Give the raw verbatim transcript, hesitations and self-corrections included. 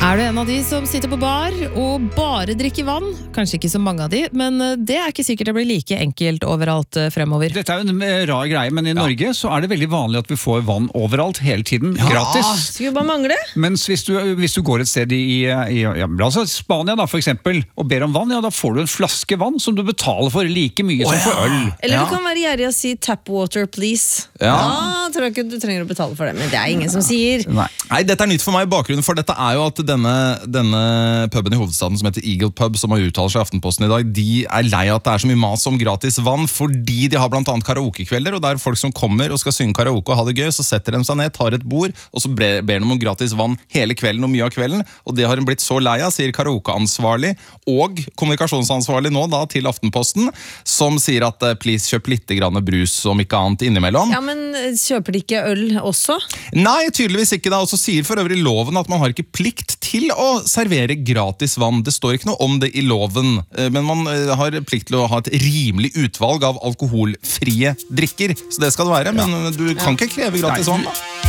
Er du en av de som sitter på bar og bare drikker vann? Kanskje ikke så mange av de, men det er ikke sikkert det blir like enkelt overalt fremover. Dette er jo en rar greie, men i ja. Norge så er det veldig vanlig at vi får vann overalt hele tiden, ja. gratis. Skulle bare mangle. Mens hvis du, hvis du går et sted i, i ja, altså Spania da, for eksempel, og ber om vann, ja, da får du en flaske vann som du betaler for like mye oh, som for øl. Eller ja. du kan være gjerrig og si tap water, please. Ja. Da tror jeg ikke du trenger å betale for det, men det er ingen som sier. Nei, Nei dette er nytt for meg. Bakgrunnen for dette er jo at denne, denne puben i hovedstaden som heter Eagle Pub, som har uttalt seg i Aftenposten i dag, de er lei at det er så mye mas om gratis vann, fordi de har blant annet karaokekvelder, og der folk som kommer og skal synge karaoke og ha det gøy, så setter de seg ned, tar et bord, og så ber de om gratis vann hele kvelden og mye av kvelden, og det har de blitt så lei av, sier karaokeansvarlig og kommunikasjonsansvarlig nå da til Aftenposten, som sier at please kjøp litt grann brus om ikke annet innimellom. Ja, men kjøper de ikke øl også? Nei, tydeligvis ikke da, og så sier for øvrig loven at man har ikke plikt til å servere gratis vann. Det står ikke noe om det i loven, men man har plikt til å ha et rimelig utvalg av alkoholfrie drikker, så det skal det være, men du kan ikke kreve gratis vann da.